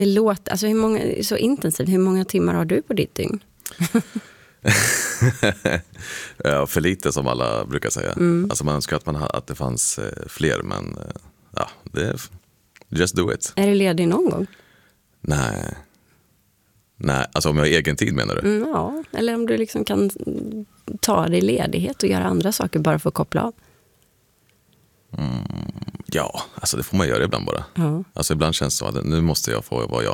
Det låter, alltså så intensivt. Hur många timmar har du på ditt dygn? Ja, för lite som alla brukar säga. Alltså man önskar att det fanns fler, men ja, just do it. Är du ledig någon gång? Nej, alltså om jag har egen tid menar du? Ja, eller om du liksom kan ta dig ledighet och göra andra saker bara för att koppla av. Ja, alltså det får man göra ibland bara. Ja. Alltså ibland känns det så att nu måste jag få vara jag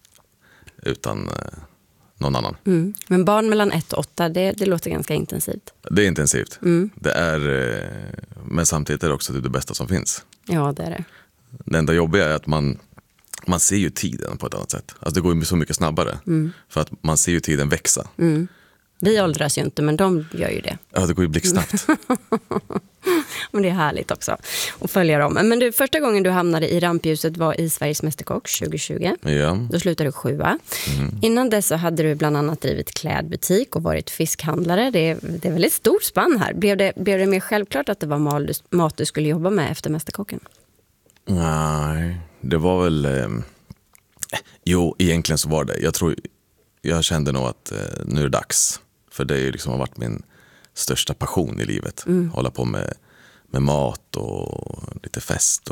utan någon annan. Men barn mellan 1 och 8, det låter ganska intensivt. Det är intensivt. Det är, men samtidigt är det också det bästa som finns. Ja, det är det. Det enda jobbiga är att man ser ju tiden på ett annat sätt. Alltså det går ju så mycket snabbare. För att man ser ju tiden växa. Vi åldras ju inte, men de gör ju det. Ja, det går ju blixtsnabbt. Men det är härligt också att följa dem. Men du, första gången du hamnade i rampljuset var i Sveriges Mästerkock 2020. Ja. Då slutade du 7. Innan dess så hade du bland annat drivit klädbutik och varit fiskhandlare. Det är väldigt stort spann här. Blev det mer självklart att det var mat du skulle jobba med efter Mästerkocken? Nej, det var väl... Jo, egentligen så var det. Jag kände nog att nu är det dags. För det liksom har varit min största passion i livet. Hålla på med mat och lite fest.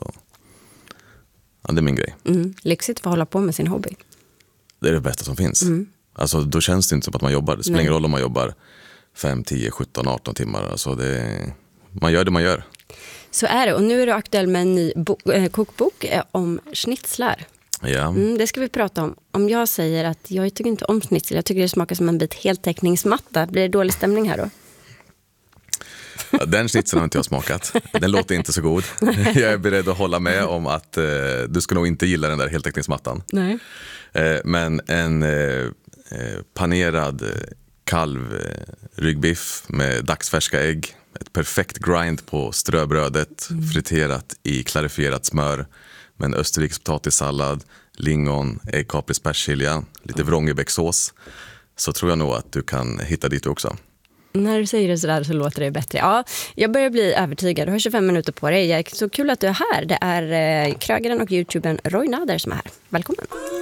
Ja, det är min grej. Lyxigt att få hålla på med sin hobby. Det är det bästa som finns. Alltså, då känns det inte som att man jobbar. Det spelar ingen roll om man jobbar 5, 10, 17, 18 timmar. Alltså man gör det man gör. Så är det. Och nu är du aktuell med en ny kokbok om schnitzlar. Ja. Det ska vi prata om. Om jag säger att jag tycker inte om schnitzel, jag tycker det smakar som en bit heltäckningsmatta, blir det dålig stämning här då? Ja, den schnitzeln har inte jag smakat. Den låter inte så god. Jag är beredd att hålla med om att du ska nog inte gilla den där heltäckningsmattan. Nej. Men en panerad kalvryggbiff med dagsfärska ägg, ett perfekt grind på ströbrödet, friterat i klarifierat smör med en österrikisk potatissallad, lingon, äggkapris, persilja, lite vrångebäcksås, så tror jag nog att du kan hitta dit också. När du säger det sådär så låter det bättre. Ja, jag börjar bli övertygad. Du har 25 minuter på dig. Så kul att du är här. Det är krögaren och youtubern Roy Nader som är här. Välkommen.